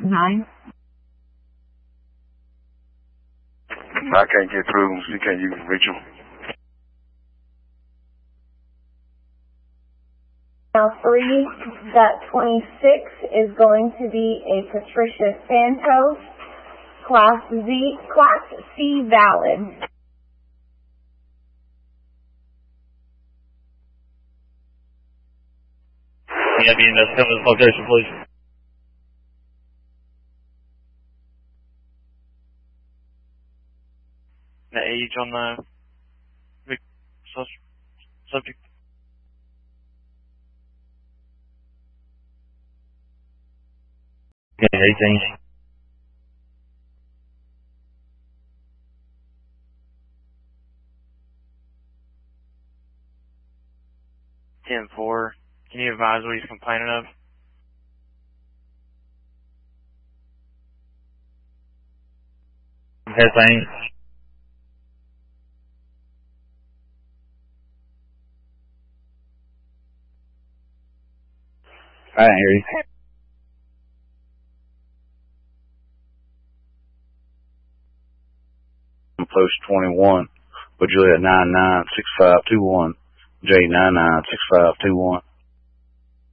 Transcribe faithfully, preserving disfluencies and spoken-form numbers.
nine. I can't get through. You can't you can reach them. Now three dot twenty-six is going to be a Patricia Santos, Class Z, Class C valid. Can you have you come to this location, please? The age on the subject. Okay, eighteen. ten four. Can you advise what he's complaining of? Headbang. I didn't hear you. Post twenty-one, but Juliet nine nine six five two one, J nine nine six five two one.